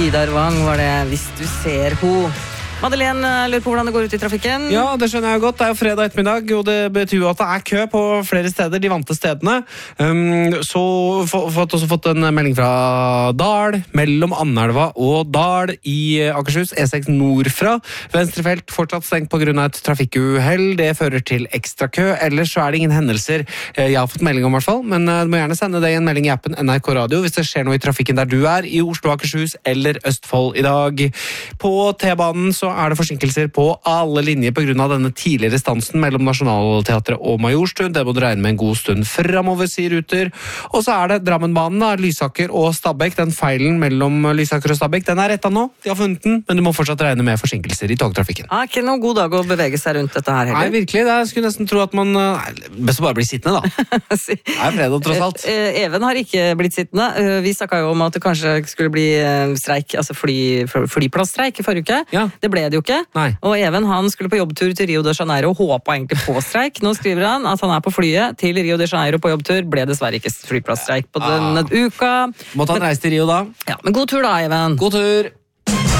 Vidar Wang var det, hvis du ser ho. Madeleine lurer på hvordan det går ut i trafikken. Ja, det skjønner jeg godt. Det er jo fredag ettermiddag, og det betyr jo at det er kø på flere steder, de vante stedene. Så også fått en melding fra Dal, mellom Annelva og Dal i Akershus, E6 nordfra. Venstrefelt fortsatt stengt på grunn av et trafikkuhell. Det fører til ekstra kø. Ellers så er det ingen hendelser jeg har fått melding om i hvert fall, men du må gjerne sende deg en melding i appen NRK Radio hvis det skjer noe i trafikken der du er, i Oslo, Akershus eller Østfold i dag. På T-banen så er det forsinkelser på alle linjer på grunn av denne tidligere stansen mellom Nationaltheatret og Majorstuen. Det må du regne med en god stund fremover, sier Ruter. Og så er det Drammenbanen, da, Lysaker og Stabekk. Den feilen mellom Lysaker og Stabekk, den er rettet nå. De har funnet den, men du må fortsatt regne med forsinkelser i togtrafikken. Ikke noen god dag å bevege seg rundt dette her heller. Nei, virkelig. Jeg skulle nesten tro at man... best å bare bli sittende, da. Det er fredag, tross alt. Even har ikke blitt sittende. Vi snakket jo om at det kanskje skulle bli streik, altså flyplassstreik i forrige uke. Ja. Det ble det jo ikke. Nei. Og Even han skulle på jobbtur til Rio de Janeiro og håpet egentlig på streik. Nå skriver han at han er på flyet til Rio de Janeiro på jobbtur. Ble dessverre ikke flyplassstreik på denne uka. Måtte han reise til Rio da? Ja, men god tur da, Even. God tur!